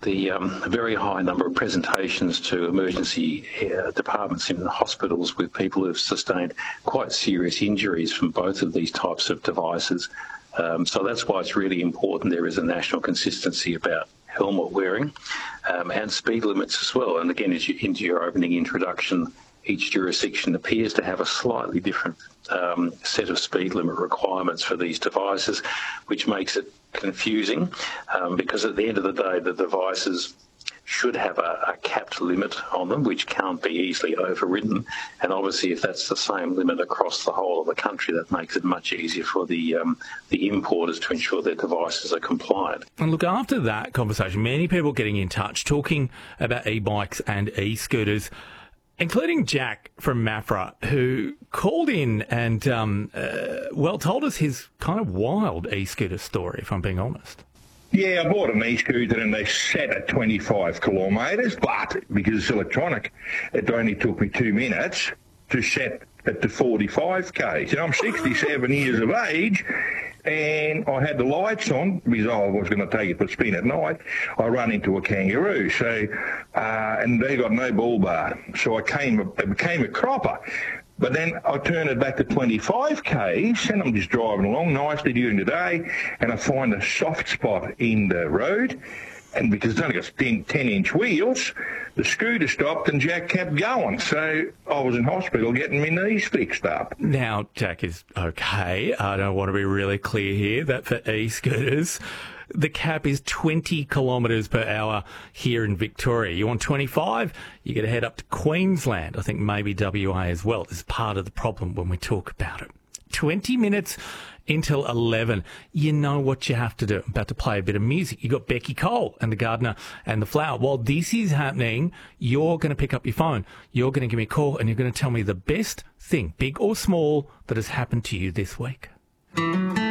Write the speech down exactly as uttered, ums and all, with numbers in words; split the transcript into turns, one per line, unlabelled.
the um, very high number of presentations to emergency uh, departments in hospitals with people who have sustained quite serious injuries from both of these types of devices. Um, so that's why it's really important there is a national consistency about helmet wearing um, and speed limits as well. And again, as you, into your opening introduction, each jurisdiction appears to have a slightly different um, set of speed limit requirements for these devices, which makes it confusing um, because at the end of the day, the devices should have a, a capped limit on them, which can't be easily overridden. And obviously, if that's the same limit across the whole of the country, that makes it much easier for the um, the importers to ensure their devices are compliant.
And look, after that conversation, many people getting in touch, talking about e-bikes and e-scooters, including Jack from Mafra, who called in and, um, uh, well, told us his kind of wild e-scooter story, if I'm being honest.
Yeah, I bought an e-scooter and they set at twenty-five kilometres, but because it's electronic, it only took me two minutes to set at the forty-five k's. And I'm sixty-seven years of age, and I had the lights on because I was going to take it for a spin at night. I run into a kangaroo, so uh, and they got no bull bar, so I came, it became a cropper. But then I turn it back to twenty-five k's and I'm just driving along nicely during the day, and I find a soft spot in the road, and because it's only got ten inch wheels, the scooter stopped and Jack kept going. So I was in hospital getting my knees fixed up.
Now, Jack is okay. I don't want to be really clear here that for e-scooters, the cap is twenty kilometres per hour here in Victoria. You want twenty-five, you got to head up to Queensland. I think maybe W A as well. This is part of the problem when we talk about it. twenty minutes until eleven. You know what you have to do. I'm about to play a bit of music. You got Becky Cole and the Gardener and the Flower. While this is happening, you're going to pick up your phone. You're going to give me a call and you're going to tell me the best thing, big or small, that has happened to you this week.